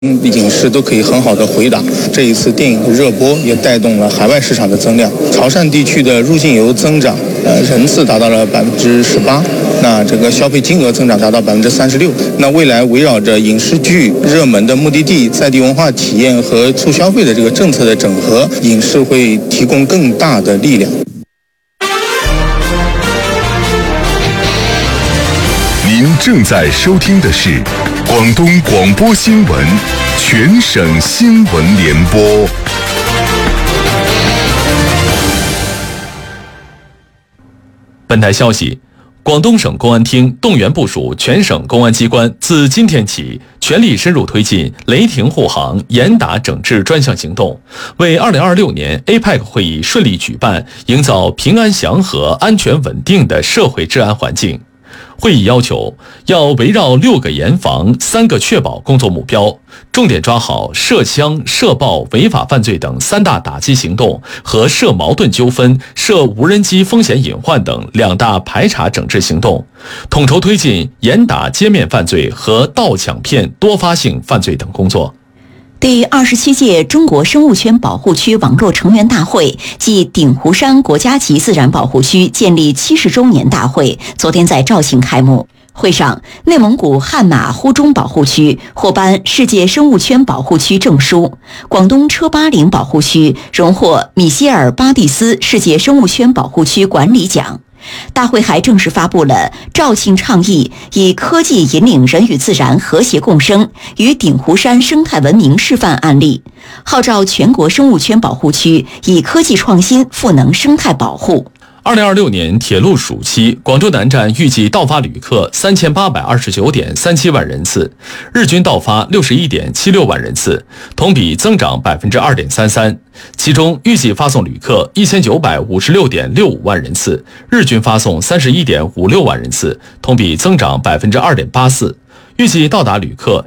影视都可以很好的回答。这一次电影的热播也带动了海外市场的增量，潮汕地区的入境游增长，人次达到了18%，那这个消费金额增长达到36%。那未来围绕着影视剧热门的目的地、在地文化体验和促消费的这个政策的整合，影视会提供更大的力量。 您正在收听的是广东广播新闻全省新闻联播。 本台消息，广东省公安厅动员部署全省公安机关自今天起全力深入推进雷霆护航、严打整治专项行动，为2026年 APEC 会议顺利举办营造平安祥和、安全稳定的社会治安环境。会议要求要围绕6个严防、3个确保工作目标，重点抓好涉枪、涉暴、违法犯罪等3大打击行动和涉矛盾纠纷、涉无人机风险隐患等2大排查整治行动，统筹推进严打街面犯罪和盗抢骗多发性犯罪等工作。 第27届中国生物圈保护区网络成员大会暨鼎湖山国家级自然保护区建立70周年大会昨天在肇庆开幕。会上，内蒙古汉马呼中保护区获颁世界生物圈保护区证书，广东车巴岭保护区荣获米歇尔巴蒂斯世界生物圈保护区管理奖。大会还正式发布了肇庆倡议以科技引领人与自然和谐共生与鼎湖山生态文明示范案例，号召全国生物圈保护区以科技创新赋能生态保护。 2026年铁路暑期，广州南站预计到发旅客3829.37万人次，日均到发61.76万人次，同比增长2.33%。其中预计发送旅客1956.65万人次，日均发送31.56万人次，同比增长2.84%。预计到达旅客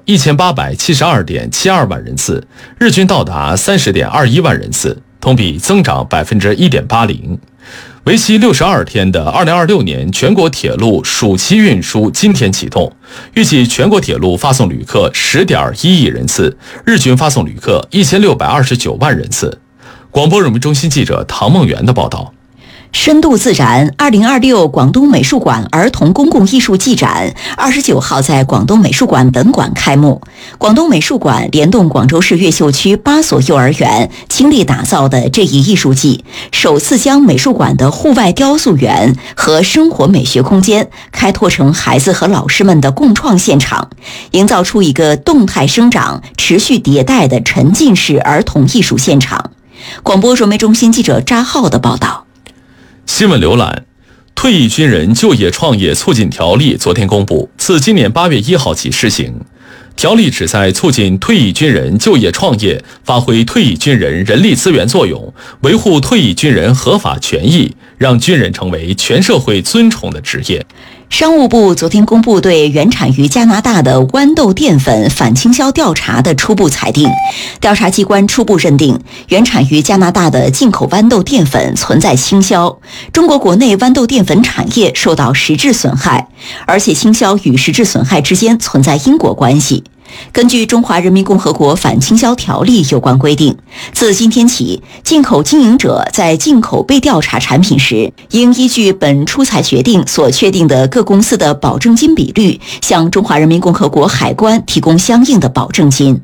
1872.72万人次，日均到达30.21万人次，同比增长1.80%。为期62天的2026年全国铁路暑期运输今天启动，预计全国铁路发送旅客10.1亿人次，日均发送旅客1629万人次。广播人民中心记者唐梦圆的报道。 深度自然2026广东美术馆儿童公共艺术季展29号在广东美术馆本馆开幕。广东美术馆联动广州市越秀区8所幼儿园倾力打造的这一艺术季，首次将美术馆的户外雕塑园和生活美学空间开拓成孩子和老师们的共创现场，营造出一个动态生长、持续迭代的沉浸式儿童艺术现场。广播传媒中心记者扎浩的报道。 新闻浏览，退役军人就业创业促进条例昨天公布，自今年8月1号起施行。条例旨在促进退役军人就业创业，发挥退役军人人力资源作用，维护退役军人合法权益，让军人成为全社会尊崇的职业。 商务部昨天公布对原产于加拿大的豌豆淀粉反倾销调查的初步裁定。调查机关初步认定，原产于加拿大的进口豌豆淀粉存在倾销，中国国内豌豆淀粉产业受到实质损害，而且倾销与实质损害之间存在因果关系。根据《中华人民共和国反倾销条例》有关规定，自今天起，进口经营者在进口被调查产品时，应依据本出采决定所确定的各公司的保证金比率，向中华人民共和国海关提供相应的保证金。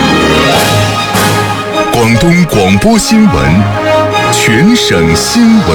广东广播新闻全省新闻